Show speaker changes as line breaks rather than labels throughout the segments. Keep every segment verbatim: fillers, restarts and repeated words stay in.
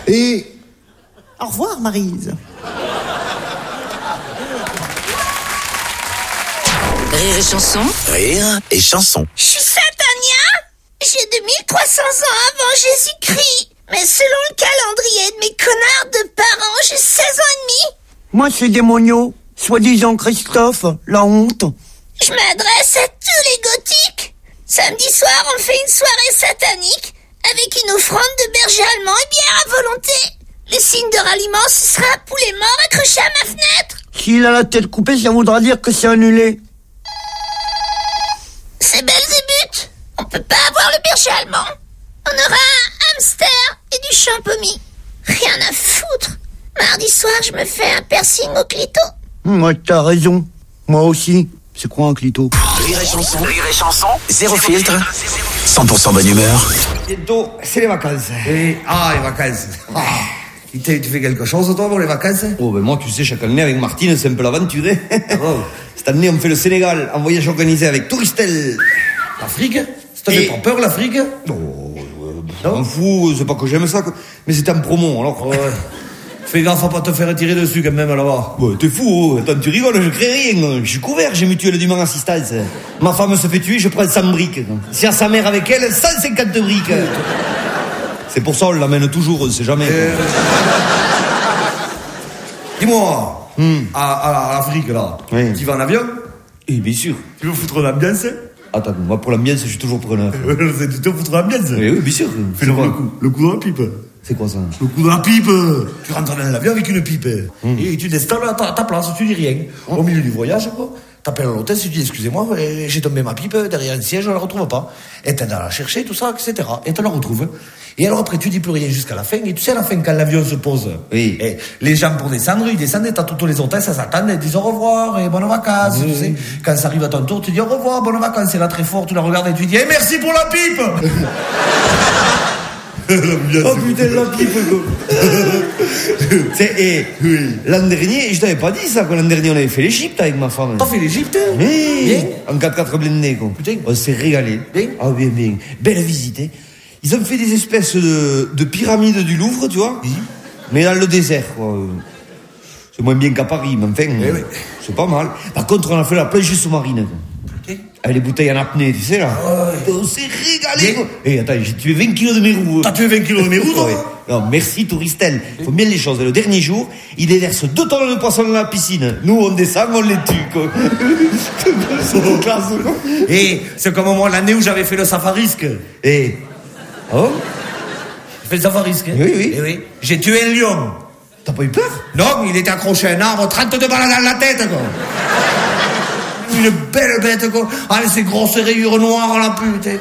Et...
Au revoir, Maryse.
Rire et chanson.
Rire et chanson.
Je suis Satania. J'ai deux mille trois cents ans avant Jésus-Christ. Mais selon le calendrier de mes connards de parents, j'ai seize ans et demi.
Moi, c'est Démonio, soi-disant Christophe, la honte.
Je m'adresse à tous les gothiques. Samedi soir, on fait une soirée satanique avec une offrande de berger allemand et bière à volonté. Le signe de ralliement, ce sera un poulet mort accroché à ma fenêtre.
S'il a la tête coupée, ça voudra dire que c'est annulé.
C'est Belzébuth. On peut pas avoir le berger allemand. On aura un hamster et du champomis. Rien à foutre. Mardi soir, je me fais un piercing au clito.
Moi, t'as raison. Moi aussi. C'est quoi un clito?
Rire et chanson. Rire et chanson. Zéro filtre. cent pour cent bonne humeur.
Bientôt, c'est les vacances.
Et, ah, les vacances. Ah. Tu fais quelque chose, toi, pour les vacances?
Oh, ben moi, tu sais, chaque année, avec Martine, c'est un peu l'aventure.
Oh.
Cette année, on fait le Sénégal, en voyage organisé avec Touristel.
L'Afrique? Ça te fait pas peur, l'Afrique?
Non, je m'en fous, c'est pas que j'aime ça, mais c'était en promo, alors.
Ouais. Fais gaffe à pas te faire tirer dessus, quand même, là-bas.
Ouais, t'es fou, oh. Attends, tu rigoles, je crée rien. Je suis couvert, j'ai mutuelle d'humain assistance. Ma femme se fait tuer, je prends cent briques. Si à sa mère avec elle, cent cinquante briques. C'est pour ça, on l'amène toujours, on sait jamais. Euh...
Dis-moi, hmm. à, à, à l'Afrique, là, oui. Tu vas en avion?
Eh bien sûr.
Tu veux foutre l'ambiance?
Attends, moi pour l'ambiance, je suis toujours preneur.
C'est tu te foutre l'ambiance?
Oui, oui, bien sûr.
Fais le, le, coup, le coup de la pipe.
C'est quoi ça?
Le coup de la pipe. Tu rentres dans l'avion avec une pipe. Mmh. Et tu t'installes à ta, à ta place, tu dis rien. Mmh. Au milieu du voyage, quoi. T'appelles l'hôtesse, tu dis excusez-moi, j'ai tombé ma pipe derrière un siège, je la retrouve pas. Et t'aides à la chercher, tout ça, et cetera. Et tu la retrouves. Et alors après, tu dis plus rien jusqu'à la fin. Et tu sais, à la fin, quand l'avion se pose,
oui.
Et les gens pour descendre, ils descendent et t'as toutes les hôtesses, elles s'attendent, elles disent au revoir et bonnes vacances. Oui. Tu sais. Quand ça arrive à ton tour, tu dis au revoir, bonnes vacances. Et là, très fort, tu la regardes et tu dis, eh, merci pour la pipe!
Oh putain, la pipe, quoi. C'est, et, oui. L'an dernier, je t'avais pas dit ça, que l'an dernier on avait fait l'Égypte avec ma femme.
T'as fait l'Égypte?
Oui, bien. En quatre quatre blindés, quoi. Putain. On s'est régalé.
Bien.
Ah, bien, bien. Belle visite, hein. Ils ont fait des espèces de, de pyramides du Louvre, tu vois. Oui. Mais dans le désert, quoi. C'est moins bien qu'à Paris, mais enfin,
oui, oui.
C'est pas mal. Par contre, on a fait la plongée sous-marine, quoi. Avec les bouteilles en apnée, tu sais, là. Oh, on s'est régalé, quoi. Et attends, j'ai tué vingt kilos de mérou.
T'as tué vingt kilos de mérou, toi?
Ouais. Non, merci, Touristel. Faut bien les choses. Le dernier jour, il déverse deux tonnes de poissons dans la piscine. Nous, on descend, on les tue, quoi. C'est classe, quoi.
Et c'est comme moi, l'année où j'avais fait le safarisque.
Et. Oh?
J'ai fait le safarisque. Hein?
Oui, oui.
Et oui. J'ai tué un lion.
T'as pas eu peur?
Non, il était accroché à un arbre, trente-deux balles dans la tête, quoi. Une belle bête, quoi. Avec ses grosses rayures noires, la pute.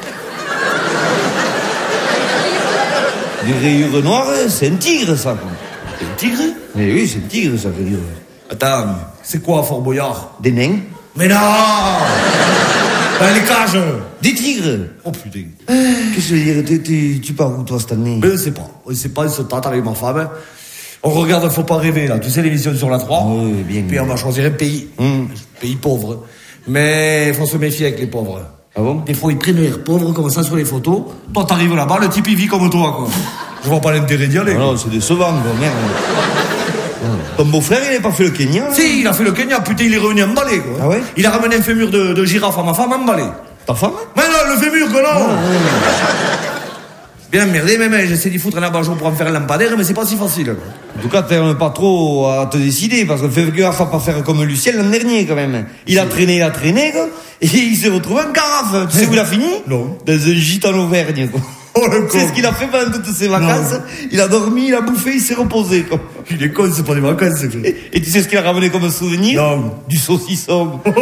Des rayures noires, c'est un tigre, ça, quoi.
C'est un tigre?
Mais oui, c'est un tigre, ça veut dire.
Attends, c'est quoi, Fort Boyard?
Des nains?
Mais non! Dans les cages!
Des tigres!
Oh putain.
Qu'est-ce que je veux dire? Tu, tu, tu pars où, toi, cette année?
Mais je sais pas. Je sais pas, on se tâte avec ma femme. On regarde Faut pas rêver, là. Tu sais, l'émission sur la trois.
Oui, bien.
Puis on va choisir un pays.
Mmh.
Un pays pauvre. Mais il faut se méfier avec les pauvres.
Ah bon?
Des fois, ils prennent l'air pauvres comme ça sur les photos. Toi, t'arrives là-bas, le type, il vit comme toi, quoi. Je vois pas l'intérêt d'y aller.
Non, non, c'est décevant, quoi, merde. Ton beau-frère, il n'a pas fait le Kenya? Là?
Si, il a fait le Kenya, putain, il est revenu emballé, quoi.
Ah ouais?
Il a ramené un fémur de, de girafe à ma femme emballé.
Ta femme?
Mais non, le fémur, quoi, non! Oh, oh. Bien emmerdé, même, j'essaie d'y foutre un abat-jour pour en faire un lampadaire, mais c'est pas si facile, quoi.
En tout cas, t'aimes pas trop à te décider, parce que fais gaffe à pas faire comme Lucien l'an dernier, quand même. Il a traîné, il a traîné, quoi, et il s'est retrouvé en carafe. Tu sais où il a fini?
Non.
Dans un gîte en Auvergne, quoi.
Oh, le con.
C'est ce qu'il a fait pendant toutes ses vacances. Non. Il a dormi, il a bouffé, il s'est reposé, quoi.
Il est con, c'est pas des vacances, c'est
et, et tu sais ce qu'il a ramené comme souvenir?
Non.
Du saucisson.
Oh, le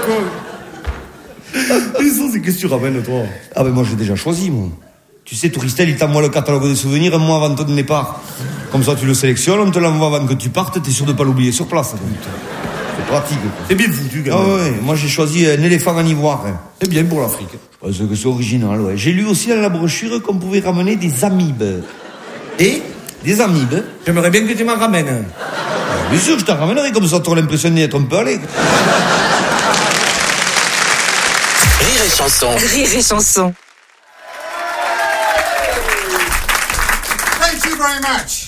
con. Mais ça, c'est qu'est-ce que tu ramènes, toi?
Ah, ben moi, j'ai déjà choisi, moi. Tu sais, Touristel, il t'envoie le catalogue des souvenirs un mois avant ton départ. Comme ça, tu le sélectionnes, on te l'envoie avant que tu partes, t'es sûr de pas l'oublier sur place. C'est pratique, quoi.
C'est bien foutu, quand
même. Ah
ouais,
moi j'ai choisi un éléphant en ivoire. Hein.
C'est bien pour l'Afrique.
Je pense que c'est original, ouais. J'ai lu aussi dans la brochure qu'on pouvait ramener des amibes.
Et
des amibes.
J'aimerais bien que tu m'en ramènes.
Ah, bien sûr, je t'en ramènerai, comme ça tu auras l'impression d'y être un peu allé.
Rire et chanson.
Rire et chanson.
Thank you very much.